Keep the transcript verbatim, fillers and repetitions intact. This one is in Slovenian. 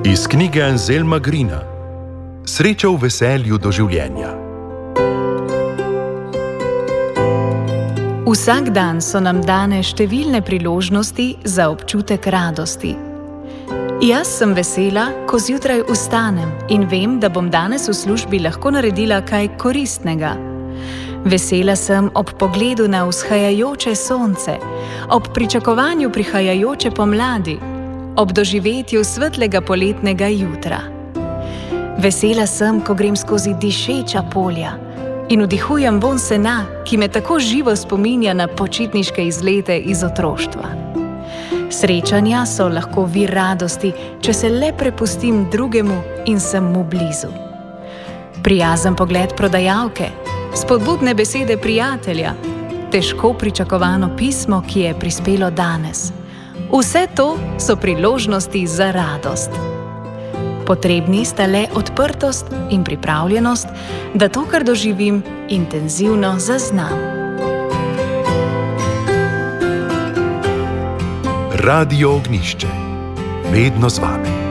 Iz knjige Anselma Greena Sreča v veselju do življenja. Vsak dan so nam dane številne priložnosti za občutek radosti. Jaz sem vesela, ko zjutraj vstanem in vem, da bom danes v službi lahko naredila kaj koristnega. Vesela sem ob pogledu na vzhajajoče sonce, ob pričakovanju prihajajoče pomladi, ob doživetju svetlega poletnega jutra. Vesela sem, ko grem skozi dišeča polja in vdihujem vonj sena, ki me tako živo spominja na počitniške izlete iz otroštva. Srečanja so lahko vir radosti, če se le prepustim drugemu in sem mu blizu. Prijazen pogled prodajalke, spodbudne besede prijatelja, težko pričakovano pismo, ki je prispelo danes. Vse to so priložnosti za radost. Potrebni sta le odprtost in pripravljenost, da to, kar doživim, intenzivno zaznam. Radio Ognjišče. Vedno z vami.